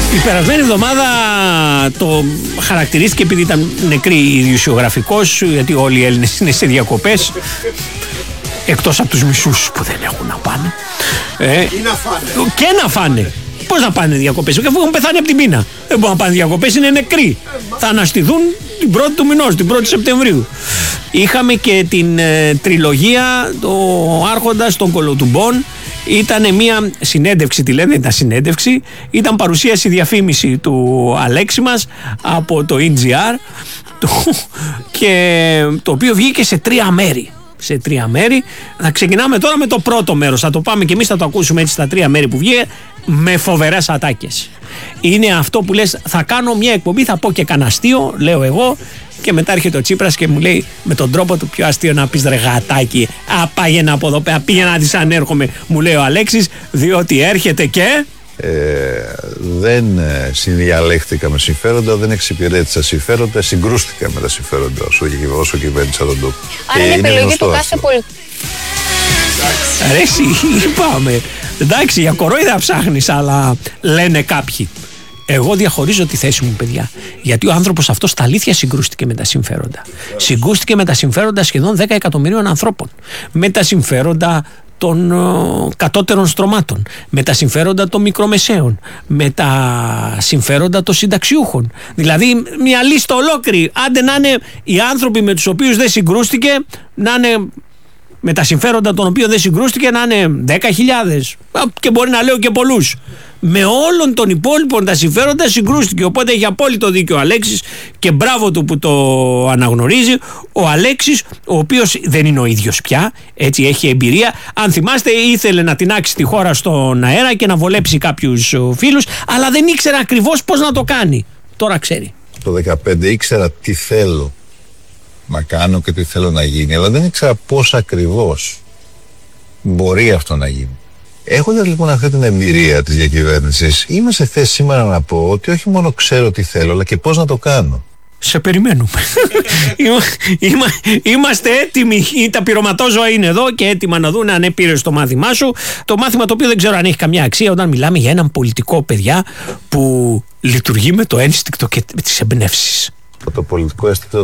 Η περασμένη εβδομάδα το χαρακτηρίστηκε επειδή ήταν νεκρή ιδιοσιογραφικός, γιατί όλοι οι Έλληνες είναι σε διακοπές, εκτός από τους μισούς που δεν έχουν να πάνε. Και να φάνε. Πώς να πάνε διακοπές, αφού έχουν πεθάνει από την πείνα. Δεν μπορούν να πάνε διακοπές, είναι νεκροί. Θα αναστηθούν την 1η του μηνός, την 1η Σεπτεμβρίου. Είχαμε και την τριλογία, το Άρχοντας των Κολοτουμπών. Ήταν μια συνέντευξη, τη λένε, ήταν συνέντευξη. Ήταν παρουσίαση, διαφήμιση του Αλέξη μας από το NGR, και το οποίο βγήκε σε 3 μέρη. Σε 3 μέρη. Θα ξεκινάμε τώρα με το πρώτο μέρος. Θα το πάμε και εμείς, θα το ακούσουμε έτσι στα 3 μέρη που βγήκε, με φοβερές ατάκες. Είναι αυτό που λες, θα κάνω μια εκπομπή, θα πω και κανένα αστείο, λέω εγώ, και μετά έρχεται ο Τσίπρας και μου λέει με τον τρόπο του πιο αστείο να πεις, ρε γατάκι, πήγαινε από εδώ πέρα, πήγαινε να της ανέρχομαι, μου λέει ο Αλέξης, διότι έρχεται και... δεν συνδιαλέχτηκα με συμφέροντα, δεν εξυπηρέτησα συμφέροντα, συγκρούστηκα με τα συμφέροντα όσο κυβέρνησα τον τόπο. Άρα είναι επιλογή του κάθε πολιτικού. Ρε εσύ, είπαμε. Εντάξει, για κορόιδα ψάχνεις, αλλά λένε κάποιοι. Εγώ διαχωρίζω τη θέση μου, παιδιά. Γιατί ο άνθρωπος αυτός στα αλήθεια συγκρούστηκε με τα συμφέροντα. Συγκρούστηκε με τα συμφέροντα σχεδόν 10 εκατομμυρίων ανθρώπων. Με τα συμφέροντα των κατώτερων στρωμάτων, με τα συμφέροντα των μικρομεσαίων, με τα συμφέροντα των συνταξιούχων. Δηλαδή μια λίστα ολόκληρη. Άντε να είναι οι άνθρωποι με τους οποίους δεν συγκρούστηκε, να είναι με τα συμφέροντα των οποίων δεν συγκρούστηκε, να είναι 10.000, και μπορεί να λέω και πολλούς. Με όλων των υπόλοιπων τα συμφέροντα συγκρούστηκε. Οπότε έχει απόλυτο δίκιο ο Αλέξης, και μπράβο του που το αναγνωρίζει. Ο Αλέξης, ο οποίος δεν είναι ο ίδιος πια, έτσι, έχει εμπειρία. Αν θυμάστε, ήθελε να τινάξει τη χώρα στον αέρα και να βολέψει κάποιους φίλους, αλλά δεν ήξερε ακριβώς πώς να το κάνει. Τώρα ξέρει. Το 2015 ήξερα τι θέλω να κάνω και τι θέλω να γίνει, αλλά δεν ήξερα πώς ακριβώς μπορεί αυτό να γίνει. Έχοντας λοιπόν αυτή την εμπειρία της διακυβέρνησης, είμαι σε θέση σήμερα να πω ότι όχι μόνο ξέρω τι θέλω, αλλά και πώς να το κάνω. Σε περιμένουμε. Είμαστε έτοιμοι. Τα πειρωματόζωα είναι εδώ και έτοιμα να δουν αν πήρες το μάθημά σου. Το μάθημα το οποίο δεν ξέρω αν έχει καμιά αξία όταν μιλάμε για έναν πολιτικό, παιδιά, που λειτουργεί με το ένστικτο και με τις εμπνεύσεις. Το πολιτικό ένστικτο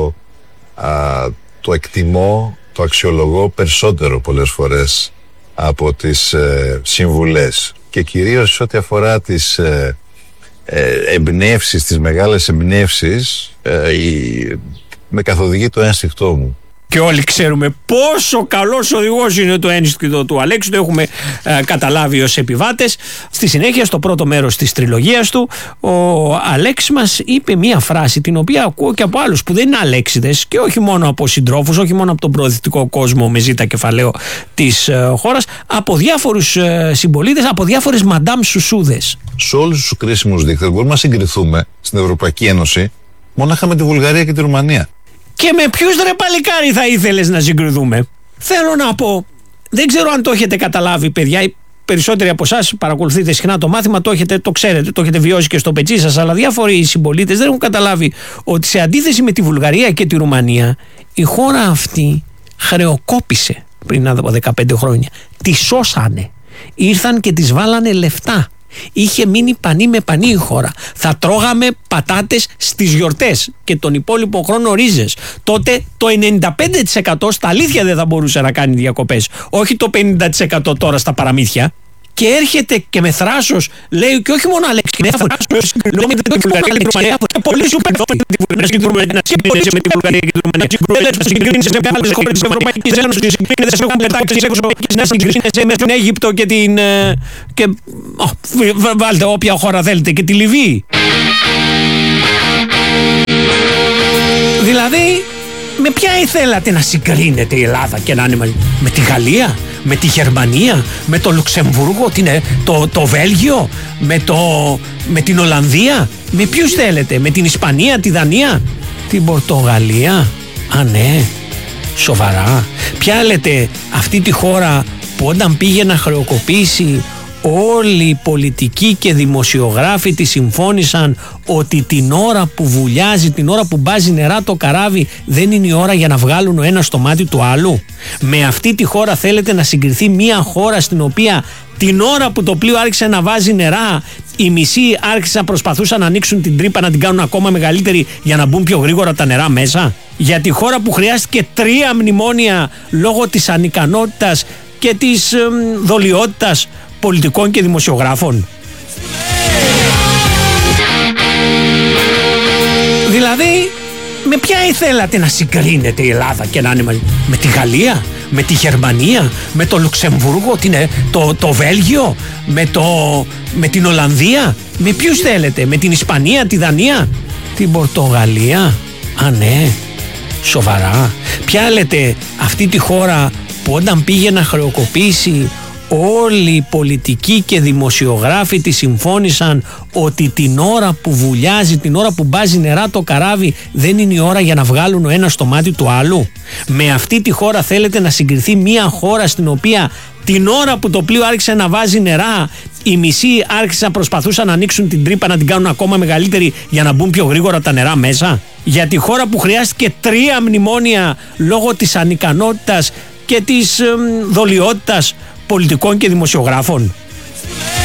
το εκτιμώ, το αξιολογώ περισσότερο πολλές φορές από τις συμβουλές, και κυρίως ό,τι αφορά τις εμπνεύσεις, τις μεγάλες εμπνεύσεις, με καθοδηγεί το ένστικτό μου. Και όλοι ξέρουμε πόσο καλός οδηγός είναι το ένστικτο του Αλέξη, το έχουμε καταλάβει ως επιβάτες. Στη συνέχεια, στο πρώτο μέρος της τριλογίας του, ο Αλέξης μας είπε μία φράση την οποία ακούω και από άλλους που δεν είναι Αλέξιδες, και όχι μόνο από συντρόφους, όχι μόνο από τον προοδευτικό κόσμο με ζήτα κεφαλαίο της χώρας, από διάφορους συμπολίτες, από διάφορες μαντάμ σουσούδες. Σε όλους τους κρίσιμους δείκτες μπορούμε να συγκριθούμε στην Ευρωπαϊκή Ένωση μονάχα με τη Βουλγαρία και τη Ρουμανία. Και με ποιους, ρε παλικάρι, θα ήθελες να συγκριθούμε? Θέλω να πω, δεν ξέρω αν το έχετε καταλάβει, παιδιά. Οι περισσότεροι από εσάς παρακολουθείτε συχνά το μάθημα, το ξέρετε, το έχετε βιώσει και στο πετσί σας, αλλά διάφοροι συμπολίτες δεν έχουν καταλάβει ότι σε αντίθεση με τη Βουλγαρία και τη Ρουμανία, η χώρα αυτή χρεοκόπησε πριν από 15 χρόνια. Τη σώσανε. Ήρθαν και της βάλανε λεφτά. Είχε μείνει πανί με πανί η χώρα. Θα τρώγαμε πατάτες στις γιορτές και τον υπόλοιπο χρόνο ρίζες. Τότε το 95% στα αλήθεια δεν θα μπορούσε να κάνει διακοπές. Όχι το 50% τώρα στα παραμύθια. Και έρχεται και με θράσος λέει, και όχι μόνο Αλέξη, και με θράσος λέω με την Βουλγαρία και την Ρουμανία, πολύ σου πέφτει με τη Βουλγαρία και την Ρουμανία, συγκρίνεσαι με τη Βουλγαρία και την Ρουμανία, συγκρίνεσαι με άλλες χώρες της Ευρωπαϊκής Ένωσης, συγκρίνεσαι με πετάξεις έξω, συγκρίνεσαι με την Αίγυπτο και την... και βάλτε όποια χώρα θέλετε, και τη Λιβύη. Δηλαδή, με ποια θέλατε να συγκρίνετε η Ελλάδα και να είναι μαζί? Με τη Γαλλία, με τη Γερμανία, με το Λουξεμβούργο, το Βέλγιο, με την Ολλανδία? Με ποιους θέλετε? Με την Ισπανία, τη Δανία, την Πορτογαλία? Α, ναι, σοβαρά? Ποια λέτε αυτή τη χώρα που όταν πήγε να χρεοκοπήσει όλοι οι πολιτικοί και δημοσιογράφοι τη συμφώνησαν ότι την ώρα που βουλιάζει, την ώρα που μπάζει νερά το καράβι, δεν είναι η ώρα για να βγάλουν ο ένας στο μάτι του άλλου? Με αυτή τη χώρα θέλετε να συγκριθεί μια χώρα στην οποία την ώρα που το πλοίο άρχισε να βάζει νερά οι μισοί άρχισαν, προσπαθούσαν να ανοίξουν την τρύπα, να την κάνουν ακόμα μεγαλύτερη για να μπουν πιο γρήγορα τα νερά μέσα. Για τη χώρα που χρειάστηκε 3 μνημόνια λόγω της ανικανότητας και της δολιότητας πολιτικών και δημοσιογράφων. Δηλαδή, με ποια θέλατε να συγκρίνετε η Ελλάδα και να είναι μαζί? Με τη Γαλλία, με τη Γερμανία, με το Λουξεμβούργο, το Βέλγιο, με την Ολλανδία? Με ποιους θέλετε? Με την Ισπανία, τη Δανία, την Πορτογαλία? Α, ναι, σοβαρά? Ποια λέτε αυτή τη χώρα που όταν πήγε να χρεοκοπήσει όλοι οι πολιτικοί και δημοσιογράφοι τη συμφώνησαν ότι την ώρα που βουλιάζει, την ώρα που μπάζει νερά το καράβι, δεν είναι η ώρα για να βγάλουν ο ένας στο μάτι του άλλου? Με αυτή τη χώρα θέλετε να συγκριθεί μια χώρα στην οποία την ώρα που το πλοίο άρχισε να βάζει νερά, οι μισοί άρχισαν, προσπαθούσαν να ανοίξουν την τρύπα, να την κάνουν ακόμα μεγαλύτερη για να μπουν πιο γρήγορα τα νερά μέσα? Για τη χώρα που χρειάστηκε 3 μνημόνια λόγω της ανικανότητας και της δολιότητας πολιτικών και δημοσιογράφων.